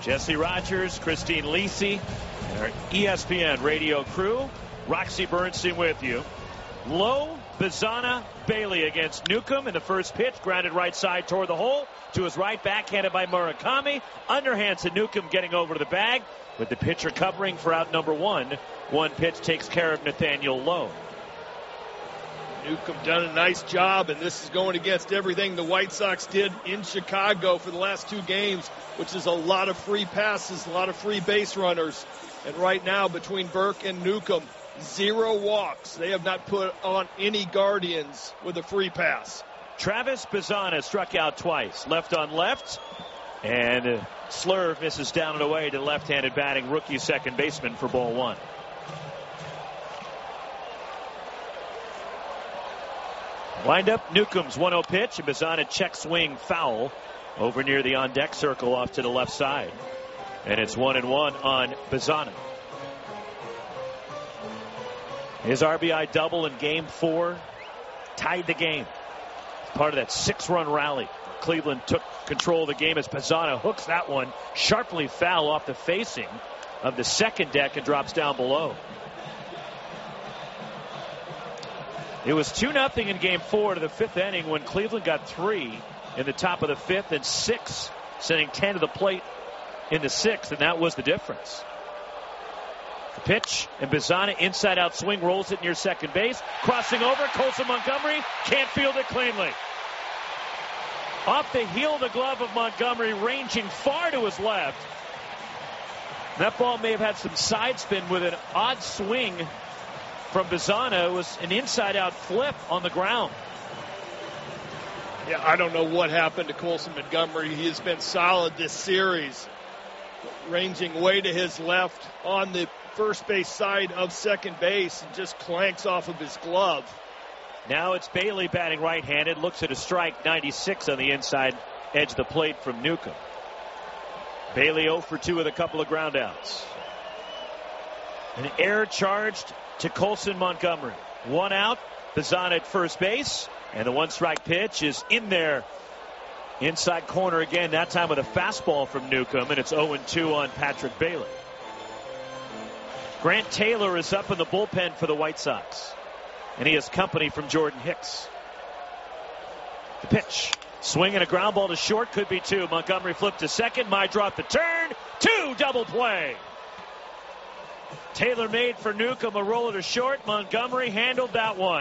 Jesse Rogers, Christine Lisi, and our ESPN radio crew. Roxy Bernstein with you. Lowe, Bazana, Bailey against Newcomb in the first pitch. Grounded right side toward the hole. To his right, backhanded by Murakami. Underhands to Newcomb getting over to the bag. With the pitcher covering for out number one. One pitch takes care of Nathaniel Lowe. Newcomb done a nice job, and this is going against everything the White Sox did in Chicago for the last two games, which is a lot of free passes, a lot of free base runners. And right now, between Burke and Newcomb, 0 walks. They have not put on any Guardians with a free pass. Travis Bazana struck out twice, left on left, and Slurve misses down and away to left-handed batting rookie second baseman for ball one. Wind up Newcomb's 1-0 pitch, and Bazana check swing foul over near the on-deck circle off to the left side. And it's 1-1 on Bazana. His RBI double in game 4 tied the game. Part of that 6-run rally. Cleveland took control of the game as Bazana hooks that one sharply foul off the facing of the second deck and drops down below. It was 2-0 in game 4 to the 5th inning when Cleveland got 3 in the top of the 5th and 6, sending 10 to the plate in the 6th, and that was the difference. The pitch, and Bazana inside out swing, rolls it near second base, crossing over. Colson Montgomery can't field it cleanly. Off the heel of the glove of Montgomery, ranging far to his left. That ball may have had some side spin with an odd swing from Bazana. It was an inside-out flip on the ground. Yeah, I don't know what happened to Colson Montgomery. He has been solid this series, ranging way to his left on the first base side of second base and just clanks off of his glove. Now it's Bailey batting right-handed, looks at a strike, 96 on the inside edge of the plate from Newcomb. Bailey 0 for 2 with a couple of groundouts. An error charged to Colson Montgomery. 1 out, Bazana at first base, and the 1-strike pitch is in there. Inside corner again, that time with a fastball from Newcomb, and it's 0-2 on Patrick Bailey. Grant Taylor is up in the bullpen for the White Sox, and he has company from Jordan Hicks. The pitch, swing and a ground ball to short, could be 2. Montgomery flipped to second, Meidroth the turn, 2 double play. Taylor made for Newcomb a roller to short. Montgomery handled that one.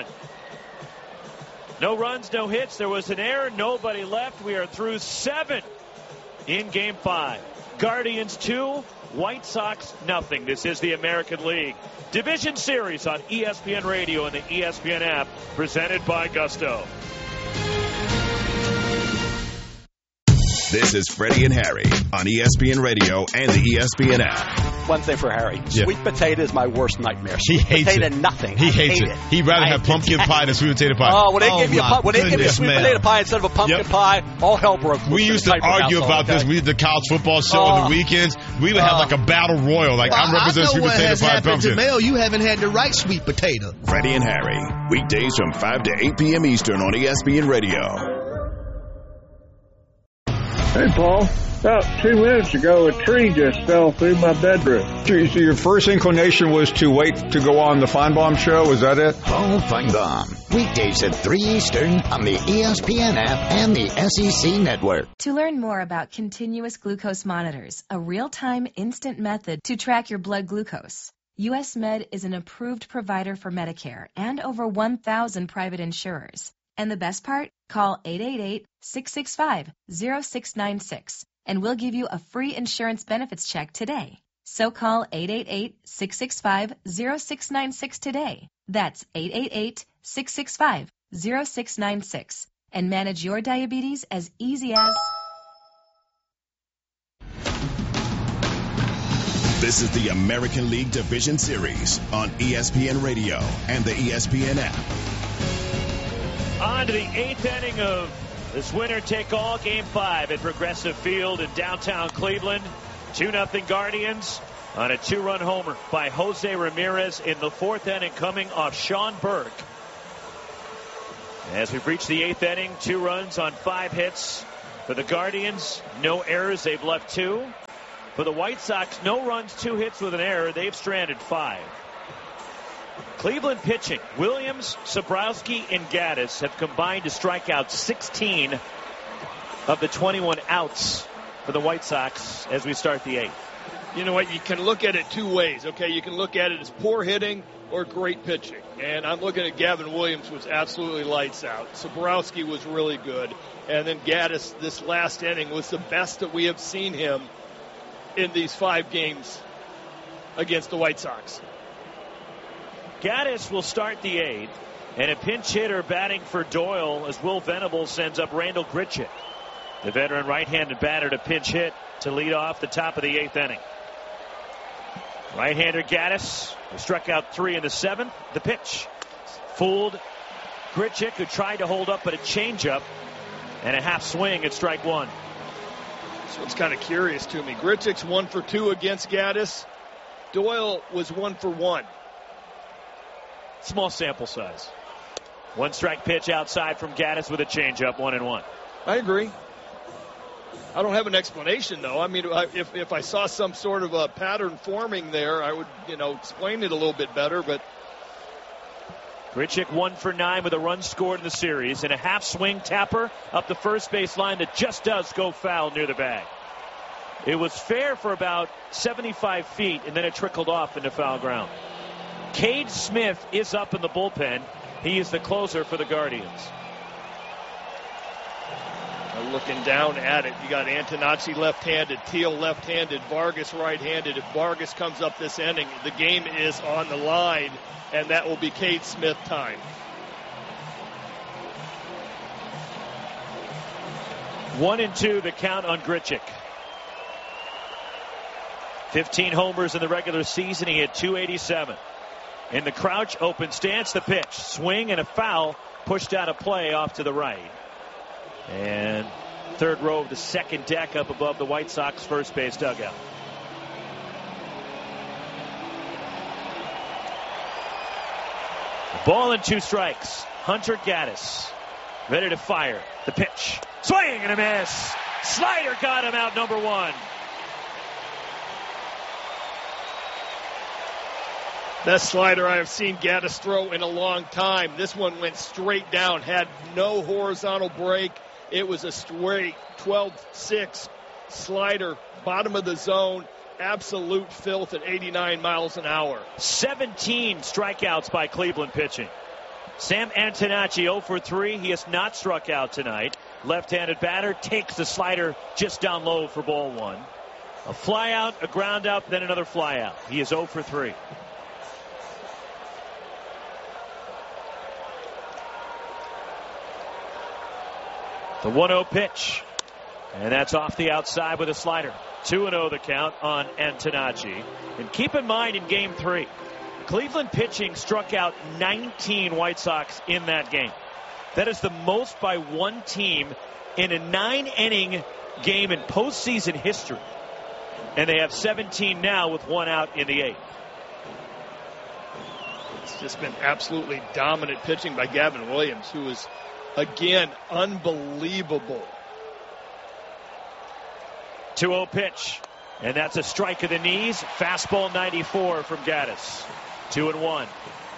No runs, no hits. There was an error. Nobody left. We are through 7 in game 5. Guardians 2, White Sox nothing. This is the American League Division Series on ESPN Radio and the ESPN app, presented by Gusto. This is Freddie and Harry on ESPN Radio and the ESPN app. One thing for Harry. Yeah. Sweet potato is my worst nightmare. He hates potato, it. Nothing. He hates it. He'd rather have pumpkin pie than sweet potato pie. Oh, when they give me a sweet potato pie instead of a pumpkin pie, all hell broke loose. We used to argue about this. We did the college football show on the weekends. We would have like a battle royal. Like, I'm representing sweet potato pie and pumpkin. Jamel, you haven't had the right sweet potato. Freddie and Harry, weekdays from 5 to 8 p.m. Eastern on ESPN Radio. Hey, Paul. About 2 minutes ago, a tree just fell through my bedroom. So your first inclination was to wait to go on the Feinbaum show? Is that it? Paul Feinbaum. Weekdays at 3 Eastern on the ESPN app and the SEC network. To learn more about continuous glucose monitors, a real-time instant method to track your blood glucose, US Med is an approved provider for Medicare and over 1,000 private insurers. And the best part? Call 888-665-0696. And we'll give you a free insurance benefits check today. So call 888-665-0696 today. That's 888-665-0696. And manage your diabetes as easy as... This is the American League Division Series on ESPN Radio and the ESPN app. On to the 8th inning of this winner-take-all Game 5 at Progressive Field in downtown Cleveland. 2-0 Guardians on a 2-run homer by Jose Ramirez in the 4th inning, coming off Sean Burke. As we've reached the 8th inning, 2 runs on 5 hits for the Guardians. No errors. They've left 2. For the White Sox, no runs, 2 hits with an error. They've stranded 5. Cleveland pitching. Williams, Sobrowski, and Gaddis have combined to strike out 16 of the 21 outs for the White Sox as we start the 8th. You know what? You can look at it 2 ways, okay? You can look at it as poor hitting or great pitching. And I'm looking at Gavin Williams was absolutely lights out. Sobrowski was really good. And then Gaddis, this last inning, was the best that we have seen him in these 5 games against the White Sox. Gaddis will start the 8th. And a pinch hitter batting for Doyle as Will Venables sends up Randal Grichuk. The veteran right-handed batter to pinch hit to lead off the top of the 8th inning. Right-hander Gaddis, who struck out 3 in the 7th. The pitch fooled Grichuk, who tried to hold up but a changeup and a half swing at strike 1. This one's kind of curious to me. Grichuk's 1 for 2 against Gaddis. Doyle was 1 for 1. Small sample size. 1 strike pitch outside from Gaddis with a changeup, 1-1. I agree. I don't have an explanation, though. I mean, if I saw some sort of a pattern forming there, I would, explain it a little bit better. But Grichuk 1 for 9 with a run scored in the series and a half swing tapper up the first base line that just does go foul near the bag. It was fair for about 75 feet, and then it trickled off into foul ground. Cade Smith is up in the bullpen. He is the closer for the Guardians. Looking down at it, you got Antonacci left-handed, Teal left-handed, Vargas right-handed. If Vargas comes up this inning, the game is on the line, and that will be Cade Smith time. 1-2 the count on Grichuk. 15 homers in the regular season. He hit .287. In the crouch, open stance, the pitch. Swing and a foul pushed out of play off to the right. And third row of the second deck up above the White Sox first base dugout. Ball and 2 strikes. Hunter Gaddis ready to fire. The pitch. Swing and a miss. Slider got him out, number 1. Best slider I have seen Gaddis throw in a long time. This one went straight down, had no horizontal break. It was a straight 12-6 slider, bottom of the zone, absolute filth at 89 miles an hour. 17 strikeouts by Cleveland pitching. Sam Antonacci 0 for 3. He has not struck out tonight. Left-handed batter takes the slider just down low for ball 1. A fly out, a ground out, then another fly out. He is 0 for 3. The 1-0 pitch. And that's off the outside with a slider. 2-0 the count on Antonacci. And keep in mind in game 3, Cleveland pitching struck out 19 White Sox in that game. That is the most by one team in a 9-inning game in postseason history. And they have 17 now with 1 out in the 8th. It's just been absolutely dominant pitching by Gavin Williams, who is, again, unbelievable. 2-0 pitch. And that's a strike of the knees. Fastball 94 from Gaddis. 2-1.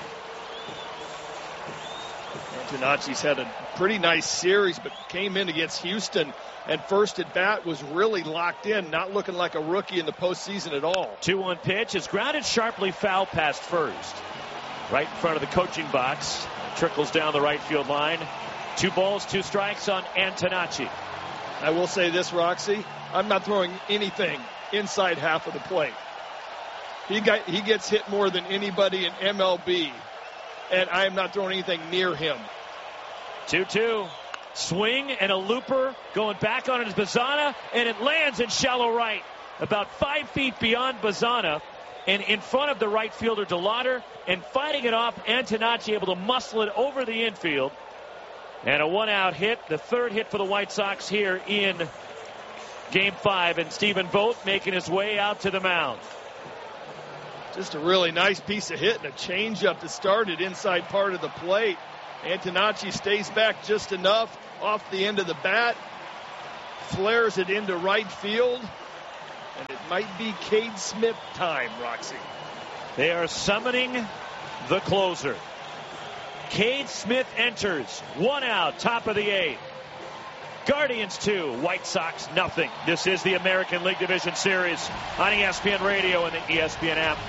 Antonacci's had a pretty nice series, but came in against Houston, and first at bat was really locked in, not looking like a rookie in the postseason at all. 2-1 pitch is grounded sharply foul past first. Right in front of the coaching box. Trickles down the right field line. 2 balls, 2 strikes on Antonacci. I will say this, Roxy. I'm not throwing anything inside half of the plate. He gets hit more than anybody in MLB, and I am not throwing anything near him. 2-2. Swing and a looper going back on it is Bazana, and it lands in shallow right. About 5 feet beyond Bazana and in front of the right fielder DeLauder, and fighting it off, Antonacci able to muscle it over the infield. And a 1-out hit, the 3rd hit for the White Sox here in Game 5, and Stephen Vogt making his way out to the mound. Just a really nice piece of hit and a changeup to start it inside part of the plate. Antonacci stays back just enough off the end of the bat, flares it into right field, and it might be Cade Smith time, Roxy. They are summoning the closer. Cade Smith enters. 1 out, top of the 8th. Guardians 2, White Sox nothing. This is the American League Division Series on ESPN Radio and the ESPN app.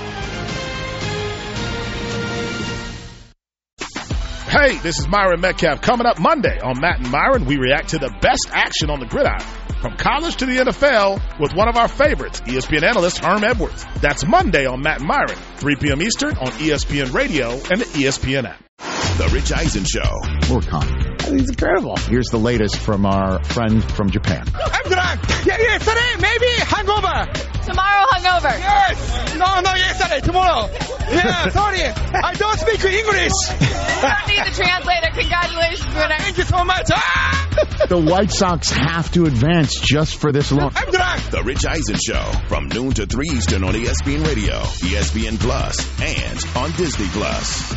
Hey, this is Myron Metcalf. Coming up Monday on Matt and Myron, we react to the best action on the gridiron, from college to the NFL, with one of our favorites, ESPN analyst Herm Edwards. That's Monday on Matt and Myron, 3 p.m. Eastern on ESPN Radio and the ESPN app. The Rich Eisen Show. More comment. He's incredible. Here's the latest from our friend from Japan. I'm drunk. Yeah, yesterday, maybe hangover. Tomorrow hungover. Yes. No, yesterday, tomorrow. Yeah, sorry. I don't speak English. You don't need the translator. Congratulations, winner. Thank you so much. The White Sox have to advance just for this alone. I'm drunk. The Rich Eisen Show from noon to 3 Eastern on ESPN Radio, ESPN Plus, and on Disney Plus.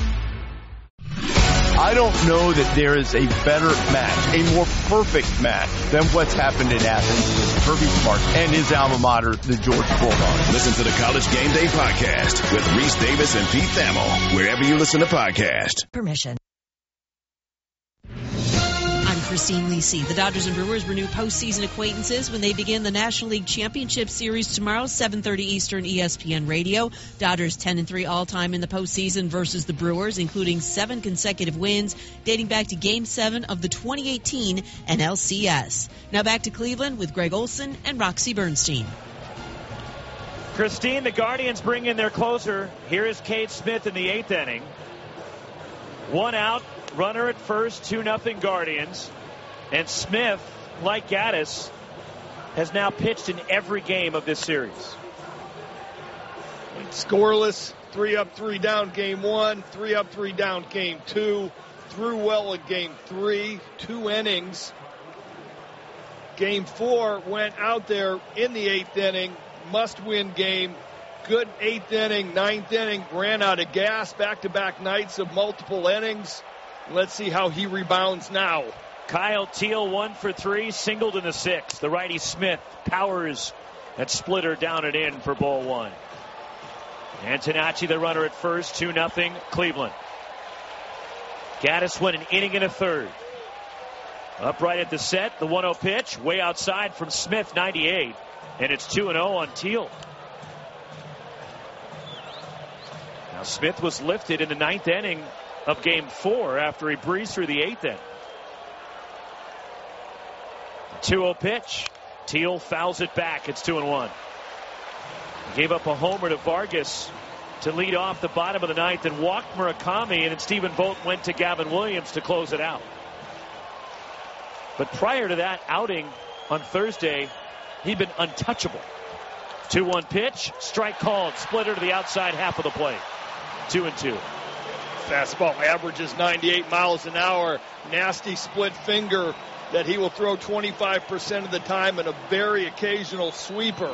I don't know that there is a better match, a more perfect match than what's happened in Athens with Kirby Smart and his alma mater, the Georgia Bulldogs. Listen to the College Game Day podcast with Reese Davis and Pete Thamel, wherever you listen to podcasts. Permission. I'm Christine Lisi. The Dodgers and Brewers renew postseason acquaintances when they begin the National League Championship Series tomorrow, 7:30 Eastern, ESPN Radio. Dodgers 10-3 all-time in the postseason versus the Brewers, including 7 consecutive wins dating back to Game 7 of the 2018 NLCS. Now back to Cleveland with Greg Olson and Roxy Bernstein. Christine, the Guardians bring in their closer. Here is Cade Smith in the 8th inning. 1 out, runner at first, 2-0 Guardians. And Smith, like Gaddis, has now pitched in every game of this series. Scoreless, 3 up, 3 down game 1, 3 up, 3 down game 2. Threw well in game 3, 2 innings. Game 4 went out there in the 8th inning, must-win game. Good 8th inning, 9th inning, ran out of gas, back-to-back nights of multiple innings. Let's see how he rebounds now. Kyle Teel 1 for 3, singled in the 6th. The righty Smith powers that splitter down and in for ball 1. Antonacci, the runner at first, 2-0 Cleveland. Gaddis went an inning and a third. Upright at the set, the 1-0 pitch, way outside from Smith, 98. And it's 2-0 on Teel. Now Smith was lifted in the 9th inning of game 4 after he breezed through the 8th inning. 2-0 pitch. Teel fouls it back. It's 2-1. Gave up a homer to Vargas to lead off the bottom of the 9th and walked Murakami, and then Stephen Vogt went to Gavin Williams to close it out. But prior to that outing on Thursday, he'd been untouchable. 2-1 pitch. Strike called. Splitter to the outside half of the plate. 2-2. Fastball averages 98 miles an hour. Nasty split finger that he will throw 25% of the time, and a very occasional sweeper.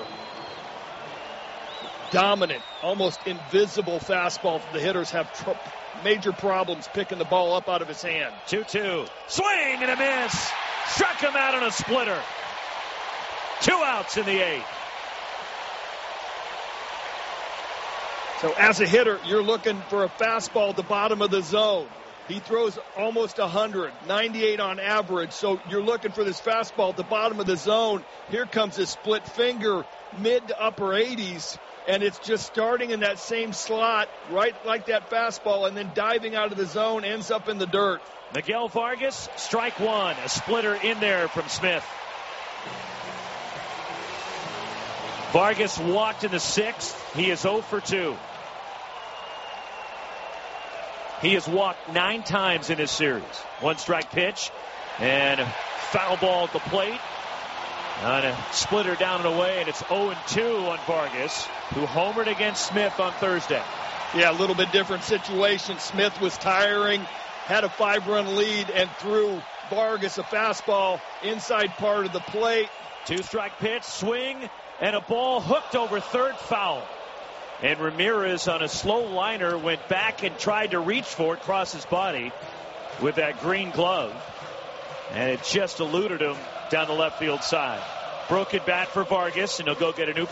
Dominant, almost invisible fastball. The hitters have major problems picking the ball up out of his hand. 2-2. Swing and a miss. Struck him out on a splitter. 2 outs in the 8th. So as a hitter, you're looking for a fastball at the bottom of the zone. He throws almost 100, 98 on average. So you're looking for this fastball at the bottom of the zone. Here comes his split finger, mid to upper 80s. And it's just starting in that same slot, right like that fastball, and then diving out of the zone, ends up in the dirt. Miguel Vargas, strike 1. A splitter in there from Smith. Vargas walked in the 6th. He is 0 for 2. He has walked 9 times in this series. 1 strike pitch and foul ball at the plate. On a splitter down and away, and it's 0-2 on Vargas, who homered against Smith on Thursday. Yeah, a little bit different situation. Smith was tiring, had a 5-run lead, and threw Vargas a fastball inside part of the plate. 2-strike pitch, swing, and a ball hooked over third, foul. And Ramirez on a slow liner went back and tried to reach for it, cross his body with that green glove. And it just eluded him down the left field side. Broken bat for Vargas, and he'll go get a new